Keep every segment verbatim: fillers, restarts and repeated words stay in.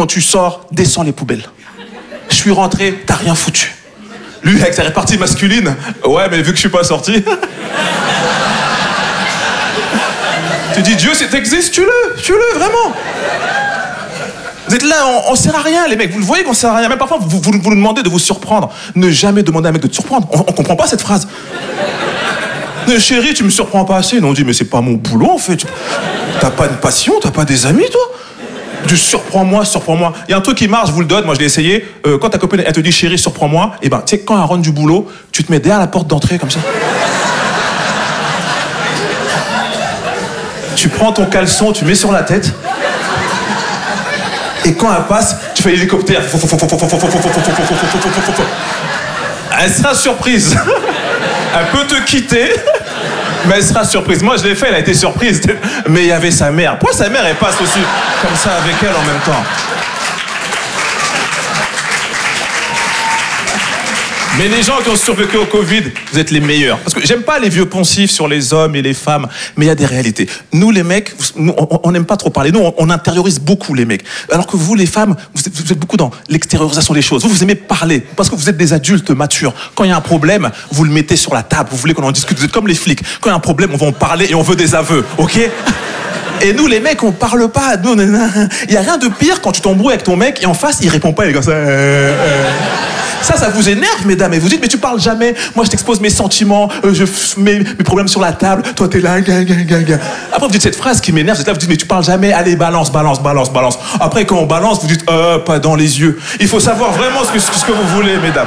Quand tu sors, descends les poubelles. Je suis rentré, t'as rien foutu. Lui, avec sa répartie masculine, ouais, mais vu que je suis pas sorti... Tu dis, Dieu, si t'existes, tue-le, tue-le, vraiment. Vous êtes là, on, on sert à rien, les mecs. Vous le voyez qu'on sert à rien. Même parfois, vous, vous, vous nous demandez de vous surprendre. Ne jamais demander à un mec de te surprendre. On, on comprend pas cette phrase. Ne, chérie, tu me surprends pas assez. Non, on dit, mais c'est pas mon boulot, en fait. T'as pas une passion, t'as pas des amis, toi. Du surprends-moi, surprends-moi. Il y a un truc qui marche, je vous le donne, moi je l'ai essayé. Euh, quand ta copine, elle te dit, chérie, surprends-moi, et ben, tu sais, quand elle rentre du boulot, tu te mets derrière la porte d'entrée, comme ça. Tu prends ton caleçon, tu mets sur la tête. Et quand elle passe, tu fais l'hélicoptère. Elle sera surprise. Elle peut te quitter, mais elle sera surprise. Moi, je l'ai fait, elle a été surprise. Mais il y avait sa mère. Pourquoi sa mère, elle passe aussi comme ça avec elle en même temps? Mais les gens qui ont survécu au Covid, vous êtes les meilleurs. Parce que j'aime pas les vieux poncifs sur les hommes et les femmes, mais il y a des réalités. Nous, les mecs, nous, on n'aime pas trop parler. Nous, on, on intériorise beaucoup les mecs. Alors que vous, les femmes, vous êtes, vous êtes beaucoup dans l'extériorisation des choses. Vous, vous aimez parler, parce que vous êtes des adultes matures. Quand il y a un problème, vous le mettez sur la table. Vous voulez qu'on en discute. Vous êtes comme les flics. Quand il y a un problème, on va en parler et on veut des aveux, ok? Et nous, les mecs, on parle pas. Nous, il y a rien de pire quand tu t'embrouilles avec ton mec et en face, il répond pas. Il est comme ça. Euh, euh. Ça, ça vous énerve, mesdames. Et vous dites, mais tu parles jamais. Moi, je t'expose mes sentiments. Euh, je mets mes problèmes sur la table. Toi, t'es là. Gah, gah, gah, gah. Après, vous dites cette phrase qui m'énerve. Vous êtes là, vous dites, mais tu parles jamais. Allez, balance, balance, balance, balance. Après, quand on balance, vous dites, euh, pas dans les yeux. Il faut savoir vraiment ce que, ce que vous voulez, mesdames.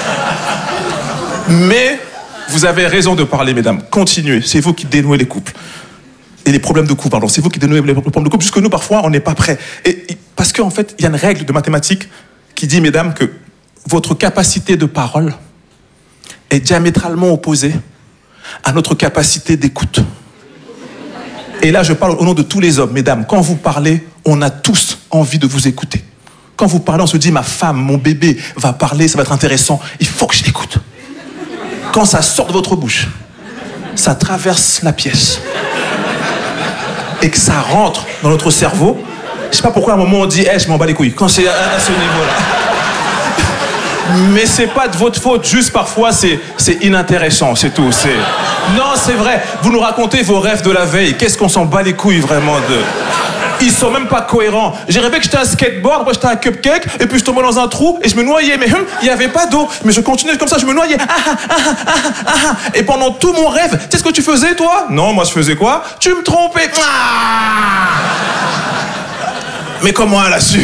Mais vous avez raison de parler, mesdames. Continuez. C'est vous qui dénouez les couples. Et les problèmes de couple, pardon. C'est vous qui dénouez les problèmes de couple. Jusque nous, parfois, on n'est pas prêts. Et, et parce qu'en fait, il y a une règle de mathématiques qui dit, mesdames, que votre capacité de parole est diamétralement opposée à notre capacité d'écoute. Et là, je parle au nom de tous les hommes, mesdames. Quand vous parlez, on a tous envie de vous écouter. Quand vous parlez, on se dit, ma femme, mon bébé va parler, ça va être intéressant. Il faut que je l'écoute. Quand ça sort de votre bouche, ça traverse la pièce. Et que ça rentre dans notre cerveau. Je sais pas pourquoi à un moment on dit, hey, je m'en bats les couilles. Quand c'est à, à ce niveau-là. Mais c'est pas de votre faute, juste parfois c'est, c'est inintéressant, c'est tout. C'est... Non, c'est vrai, vous nous racontez vos rêves de la veille, qu'est-ce qu'on s'en bat les couilles vraiment de... Ils sont même pas cohérents. J'ai rêvé que j'étais un skateboard, après j'étais un cupcake, et puis je tombais dans un trou et je me noyais, mais hum, il y avait pas d'eau. Mais je continuais comme ça, je me noyais. Ah, ah, ah, ah, ah, ah. Et pendant tout mon rêve, tu sais ce que tu faisais toi? Non, moi je faisais quoi? Tu me trompais. Ah. Mais comment elle a su?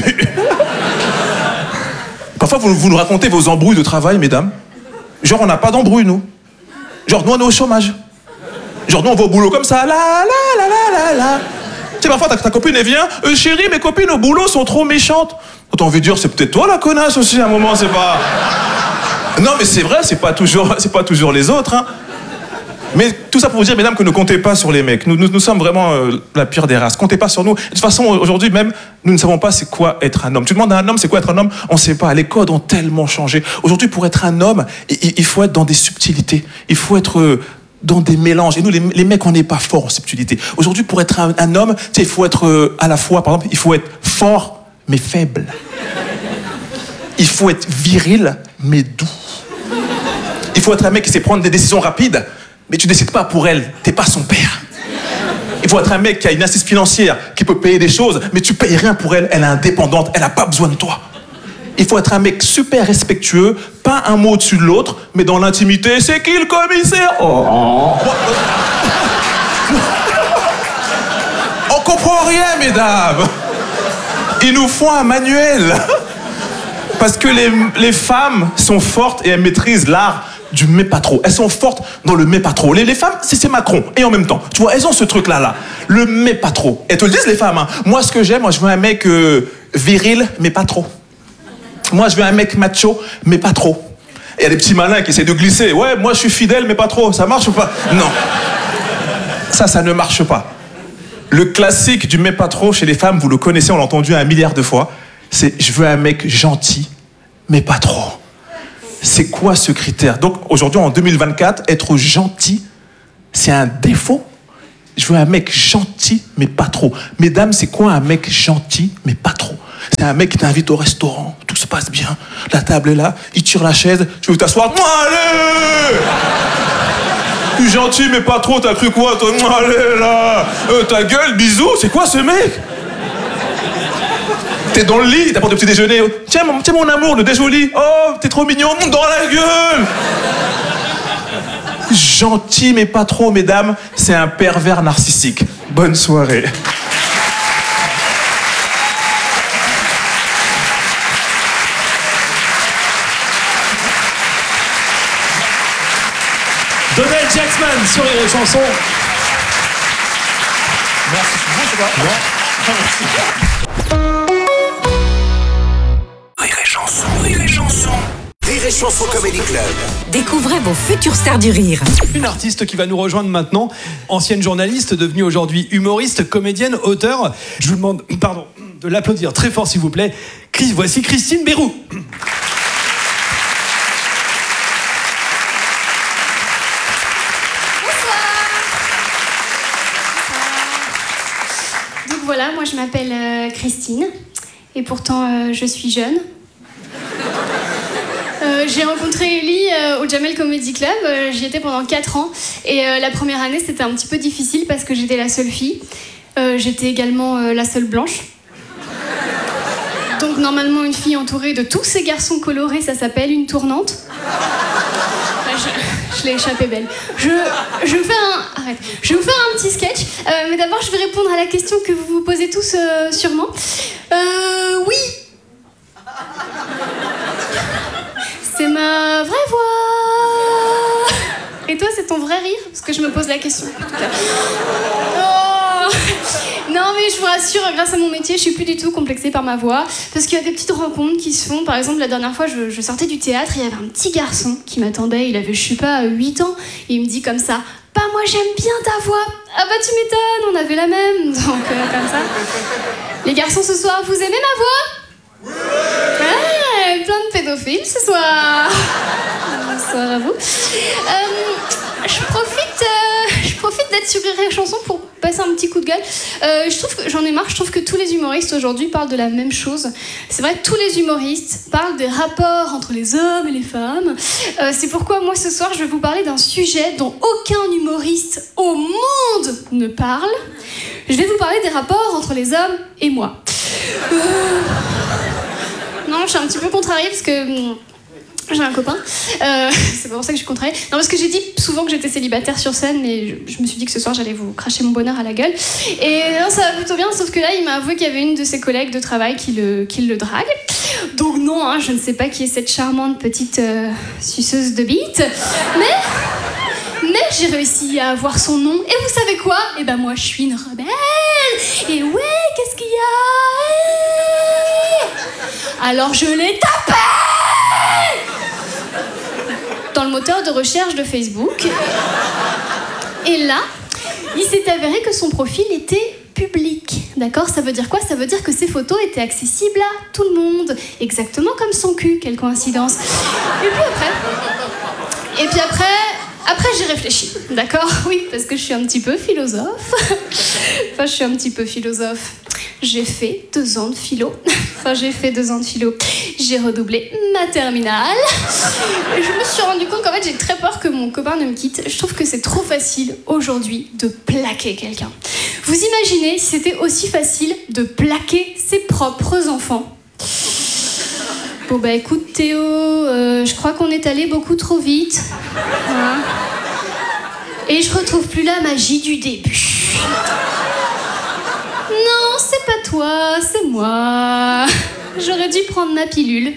Parfois, vous, vous nous racontez vos embrouilles de travail, mesdames. Genre, on n'a pas d'embrouille, nous. Genre, nous, on est au chômage. Genre, nous, on va au boulot comme ça. La, la, la, la, la, la. Tu sais, parfois, ta, ta copine, elle vient. Euh, chérie, mes copines au boulot sont trop méchantes. T'as envie de dire, c'est peut-être toi, la connasse, aussi, à un moment, c'est pas... Non, mais c'est vrai, c'est pas toujours, c'est pas toujours les autres, hein. Mais tout ça pour vous dire, mesdames, que ne comptez pas sur les mecs. Nous, nous, nous sommes vraiment euh, la pire des races. Comptez pas sur nous. De toute façon, aujourd'hui même, nous ne savons pas c'est quoi être un homme. Tu demandes à un homme c'est quoi être un homme, on ne sait pas. Les codes ont tellement changé. Aujourd'hui, pour être un homme, il, il faut être dans des subtilités. Il faut être euh, dans des mélanges. Et nous, les, les mecs, on n'est pas forts en subtilité. Aujourd'hui, pour être un, un homme, tu sais, il faut être euh, à la fois, par exemple, il faut être fort mais faible. Il faut être viril mais doux. Il faut être un mec qui sait prendre des décisions rapides. Mais tu décides pas pour elle, t'es pas son père. Il faut être un mec qui a une assise financière, qui peut payer des choses, mais tu payes rien pour elle, elle est indépendante, elle a pas besoin de toi. Il faut être un mec super respectueux, pas un mot au-dessus de l'autre, mais dans l'intimité, c'est qui le commissaire? Oh. On comprend rien, mesdames. Il nous faut un manuel. Parce que les, les femmes sont fortes et elles maîtrisent l'art du mais pas trop. Elles sont fortes dans le mais pas trop. Les, les femmes, c'est, c'est Macron. Et en même temps, tu vois, elles ont ce truc-là, là. Le mais pas trop. Elles te le disent, les femmes. Hein. Moi, ce que j'aime, moi, je veux un mec euh, viril, mais pas trop. Moi, je veux un mec macho, mais pas trop. Et il y a des petits malins qui essaient de glisser. Ouais, moi, je suis fidèle, mais pas trop. Ça marche ou pas? Non. Ça, ça ne marche pas. Le classique du mais pas trop chez les femmes, vous le connaissez, on l'a entendu un milliard de fois. C'est je veux un mec gentil, mais pas trop. C'est quoi ce critère? Donc aujourd'hui, en deux mille vingt-quatre, être gentil, c'est un défaut. Je veux un mec gentil, mais pas trop. Mesdames, c'est quoi un mec gentil, mais pas trop? C'est un mec qui t'invite au restaurant, tout se passe bien, la table est là, il tire la chaise, tu veux t'asseoir, allez. Tu es gentil mais pas trop, t'as cru quoi toi? Allez là, euh, ta gueule, bisous, c'est quoi ce mec? T'es dans le lit, t'apportes le petit déjeuner. Tiens mon, tiens mon amour, le déjoli. Oh, t'es trop mignon, dans la gueule. Gentil mais pas trop, mesdames, c'est un pervers narcissique. Bonne soirée. Donald Jacksman sur les chansons. Merci, c'est bon, c'est bon. Rire et chanson, rire et chanson. Rire et chanson Comedy Club. Découvrez vos futures stars du rire. Une artiste qui va nous rejoindre maintenant, ancienne journaliste, devenue aujourd'hui humoriste, comédienne, auteure. Je vous demande, pardon, de l'applaudir très fort s'il vous plaît. Chris, voici Christine Béroux. Voilà, moi je m'appelle euh, Christine et pourtant euh, je suis jeune. Euh, j'ai rencontré Ellie euh, au Jamel Comedy Club, euh, j'y étais pendant quatre ans et euh, la première année c'était un petit peu difficile parce que j'étais la seule fille. Euh, j'étais également euh, la seule blanche. Donc normalement une fille entourée de tous ces garçons colorés, ça s'appelle une tournante. Je, je l'ai échappé belle. Je, je, vais vous faire un, arrête. je vais vous faire un petit sketch, euh, mais d'abord je vais répondre à la question que vous vous posez tous euh, sûrement. Euh, oui. C'est ma vraie voix. Et toi, c'est ton vrai rire? Parce que je me pose la question. Oh. Non, mais je vous rassure, grâce à mon métier, je suis plus du tout complexée par ma voix. Parce qu'il y a des petites rencontres qui se font. Par exemple, la dernière fois, je, je sortais du théâtre et il y avait un petit garçon qui m'attendait. Il avait, je sais pas, huit ans. Et il me dit comme ça: bah, moi, j'aime bien ta voix. Ah bah, tu m'étonnes, on avait la même. Donc, euh, comme ça. Les garçons, ce soir, vous aimez ma voix? Ouais, plein de pédophiles ce soir. Bonsoir à vous. Euh, je profite, euh, je profite d'être sur Rire et Chanson pour passer un petit coup de gueule. Euh, je trouve que j'en ai marre. Je trouve que tous les humoristes aujourd'hui parlent de la même chose. C'est vrai, tous les humoristes parlent des rapports entre les hommes et les femmes. Euh, c'est pourquoi moi ce soir je vais vous parler d'un sujet dont aucun humoriste au monde ne parle. Je vais vous parler des rapports entre les hommes et moi. Euh... Non, je suis un petit peu contrariée parce que j'ai un copain. Euh, c'est pas pour ça que je suis contrariée. Non, parce que j'ai dit souvent que j'étais célibataire sur scène, mais je, je me suis dit que ce soir j'allais vous cracher mon bonheur à la gueule. Et non, ça va plutôt bien, sauf que là, il m'a avoué qu'il y avait une de ses collègues de travail qui le, qui le drague. Donc non, hein, je ne sais pas qui est cette charmante petite euh, suceuse de bite, mais... Mais j'ai réussi à avoir son nom. Et vous savez quoi? Eh ben moi, je suis une rebelle. Et ouais, qu'est-ce qu'il y a? Alors je l'ai tapé dans le moteur de recherche de Facebook. Et là, il s'est avéré que son profil était public. D'accord? Ça veut dire quoi? Ça veut dire que ses photos étaient accessibles à tout le monde. Exactement comme son cul. Quelle coïncidence. Et puis après... Et puis après... Après, j'ai réfléchi, d'accord? Oui, parce que je suis un petit peu philosophe. Enfin, je suis un petit peu philosophe. J'ai fait deux ans de philo. Enfin, j'ai fait deux ans de philo. J'ai redoublé ma terminale. Et je me suis rendu compte qu'en fait, j'ai très peur que mon copain ne me quitte. Je trouve que c'est trop facile aujourd'hui de plaquer quelqu'un. Vous imaginez si c'était aussi facile de plaquer ses propres enfants? Bon bah écoute Théo, euh, je crois qu'on est allé beaucoup trop vite. Hein? Et je retrouve plus la magie du début. Non, c'est pas toi, c'est moi. J'aurais dû prendre ma pilule.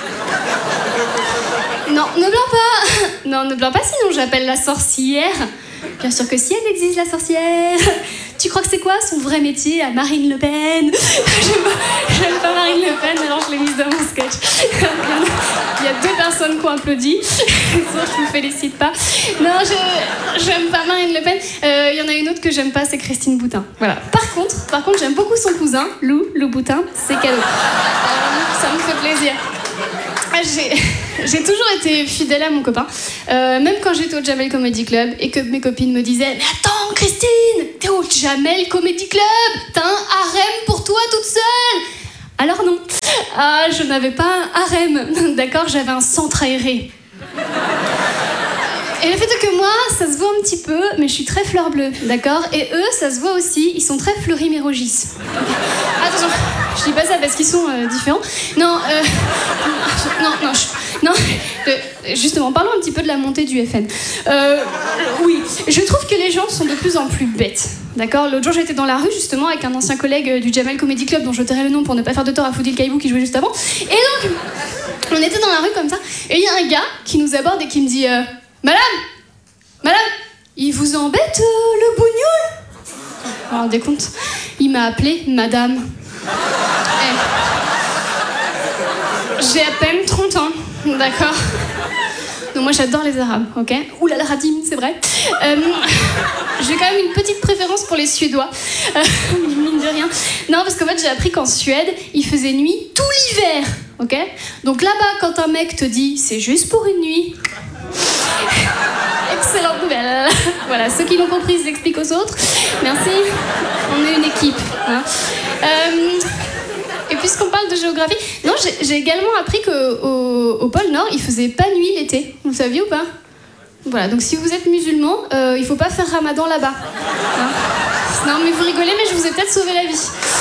Non, ne plains pas. Non, ne plains pas, sinon j'appelle la sorcière. Bien sûr que si elle existe, la sorcière. Tu crois que c'est quoi son vrai métier à Marine Le Pen? J'aime pas, j'aime pas Marine Le Pen, alors je l'ai mise dans mon sketch. Il y a deux personnes qui ont applaudi. Je vous félicite pas. Non, je j'aime pas Marine Le Pen. Il euh, y en a une autre que j'aime pas, c'est Christine Boutin. Voilà. Par contre, par contre, j'aime beaucoup son cousin, Lou, Lou Boutin. C'est cadeau. Euh, ça me fait plaisir. J'ai, j'ai toujours été fidèle à mon copain, euh, même quand j'étais au Jamel Comedy Club et que mes copines me disaient: mais attends Christine, t'es au Jamel Comedy Club, t'as un harem pour toi toute seule. Alors non, ah, je n'avais pas un harem, d'accord, j'avais un centre aéré. Et le fait est que moi, ça se voit un petit peu, mais je suis très fleur bleue, d'accord? Et eux, ça se voit aussi, ils sont très fleurimérogis. Attention, je dis pas ça parce qu'ils sont euh, différents. Non, euh, non, non, je, non. Euh, justement, parlons un petit peu de la montée du F N. Euh, oui, je trouve que les gens sont de plus en plus bêtes, d'accord? L'autre jour, j'étais dans la rue, justement, avec un ancien collègue du Jamel Comedy Club, dont je tairai le nom pour ne pas faire de tort à Foudil Caïbou qui jouait juste avant. Et donc, on était dans la rue comme ça, et il y a un gars qui nous aborde et qui me dit... Euh, Madame, Madame, il vous embête euh, le bougnoul? Vous vous rendez compte? Il m'a appelée Madame. Eh. J'ai à peine trente ans, d'accord? Donc moi j'adore les Arabes, ok? Oula la radim, c'est vrai. Euh, j'ai quand même une petite préférence pour les Suédois, euh, mine de rien. Non, parce qu'en fait j'ai appris qu'en Suède, il faisait nuit tout l'hiver, ok? Donc là-bas, quand un mec te dit c'est juste pour une nuit... Excellente nouvelle. Voilà, ceux qui l'ont compris, je l'explique aux autres. Merci. On est une équipe. Hein. Euh, et puisqu'on parle de géographie, non, j'ai, j'ai également appris qu'au au pôle Nord, il faisait pas nuit l'été. Vous le saviez ou pas? Voilà, donc si vous êtes musulman, euh, il faut pas faire Ramadan là-bas. Hein. Non, mais vous rigolez, mais je vous ai peut-être sauvé la vie.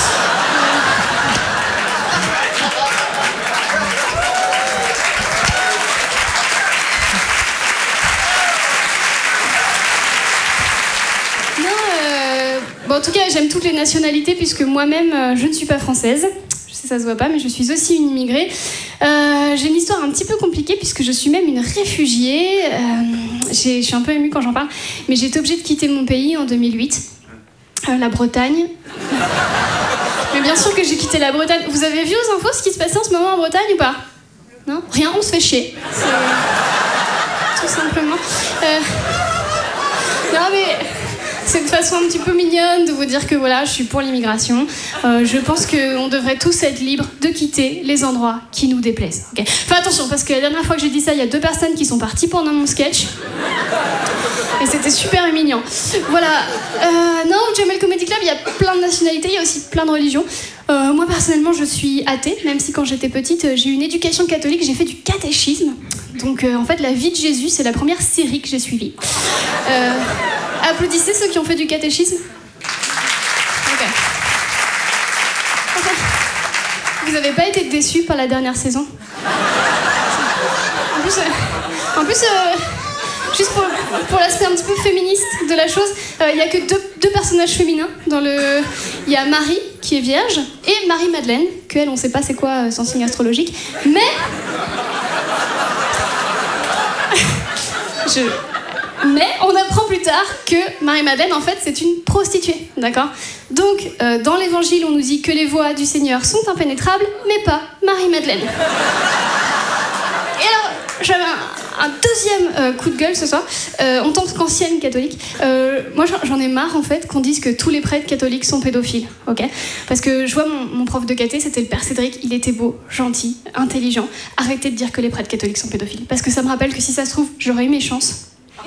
Bon, en tout cas, j'aime toutes les nationalités puisque moi-même, euh, je ne suis pas française. Je sais, ça se voit pas, mais je suis aussi une immigrée. Euh, j'ai une histoire un petit peu compliquée puisque je suis même une réfugiée. Euh, j'ai, je suis un peu émue quand j'en parle, mais j'ai été obligée de quitter mon pays en deux mille huit, euh, la Bretagne. Mais bien sûr que j'ai quitté la Bretagne. Vous avez vu aux infos ce qui se passait en ce moment en Bretagne ou pas? Non? Rien, on se fait chier. C'est... Tout simplement. Euh... Non mais... C'est une façon un petit peu mignonne de vous dire que voilà, je suis pour l'immigration. Euh, je pense qu'on devrait tous être libres de quitter les endroits qui nous déplaisent. Okay. Enfin attention, parce que la dernière fois que j'ai dit ça, il y a deux personnes qui sont parties pendant mon sketch. Et c'était super humiliant. Voilà. Euh, non, au Jamel Comedy Club, il y a plein de nationalités, il y a aussi plein de religions. Euh, moi, personnellement, je suis athée, même si quand j'étais petite, j'ai eu une éducation catholique, j'ai fait du catéchisme. Donc, euh, en fait, la vie de Jésus, c'est la première série que j'ai suivie. Euh, applaudissez ceux qui ont fait du catéchisme. Ok. Okay. Vous n'avez pas été déçus par la dernière saison? En plus, euh, en plus euh, juste pour, pour l'aspect un petit peu féministe de la chose, il euh, n'y a que deux, deux personnages féminins dans le... Il y a Marie, qui est vierge, et Marie-Madeleine, qu'elle, on ne sait pas c'est quoi euh, son signe astrologique, mais... Je... Mais on apprend plus tard que Marie-Madeleine, en fait, c'est une prostituée, d'accord? Donc, euh, dans l'Évangile, on nous dit que les voies du Seigneur sont impénétrables, mais pas Marie-Madeleine. Et alors, j'avais un, un deuxième euh, coup de gueule ce soir, euh, en tant qu'ancienne catholique. Euh, moi, j'en ai marre, en fait, qu'on dise que tous les prêtres catholiques sont pédophiles, ok? Parce que je vois mon, mon prof de caté, c'était le père Cédric, il était beau, gentil, intelligent. Arrêtez de dire que les prêtres catholiques sont pédophiles, parce que ça me rappelle que si ça se trouve, j'aurais eu mes chances.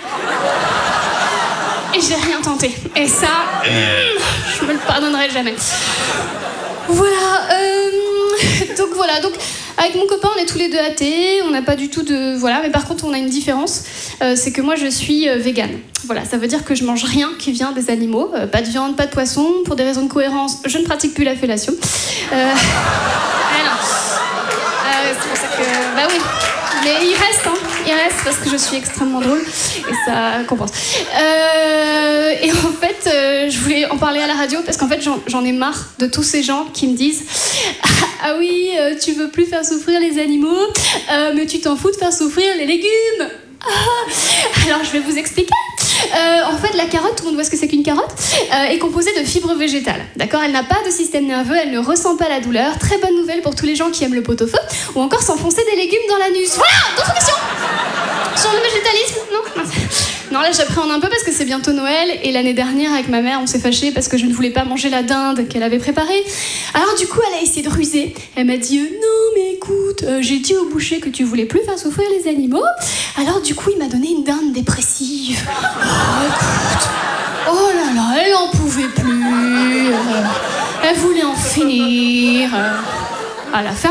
Et j'ai rien tenté. Et ça, je me le pardonnerai jamais. Voilà. Euh, donc voilà. Donc avec mon copain, on est tous les deux athées. On n'a pas du tout de voilà. Mais par contre, on a une différence. Euh, c'est que moi, je suis euh, végane. Voilà. Ça veut dire que je mange rien qui vient des animaux. Euh, pas de viande, pas de poisson. Pour des raisons de cohérence, je ne pratique plus la fellation. Euh, alors, euh, c'est pour ça que bah oui. Mais il reste, hein, il reste parce que je suis extrêmement drôle et ça compense. Euh, et en fait, euh, je voulais en parler à la radio parce qu'en fait, j'en, j'en ai marre de tous ces gens qui me disent « Ah oui, euh, tu veux plus faire souffrir les animaux, euh, mais tu t'en fous de faire souffrir les légumes !» Ah, alors, je vais vous expliquer. Euh, en fait, la carotte, tout le monde voit ce que c'est qu'une carotte, euh, est composée de fibres végétales. D'accord ? Elle n'a pas de système nerveux, elle ne ressent pas la douleur. Très bonne nouvelle pour tous les gens qui aiment le pot-au-feu, ou encore s'enfoncer des légumes dans l'anus. Voilà ! D'autres questions ? Sur le végétalisme ? Non ? Non, là j'appréhende un peu parce que c'est bientôt Noël, et l'année dernière, avec ma mère, on s'est fâchés parce que je ne voulais pas manger la dinde qu'elle avait préparée. Alors du coup, elle a essayé de ruser. Elle m'a dit euh, « Non, mais écoute, euh, j'ai dit au boucher que tu voulais plus faire souffrir les animaux. » Alors du coup, il m'a donné une dinde dépressive. Oh, écoute. Oh là là, elle en pouvait plus. Euh, elle voulait en finir. Euh, à la faire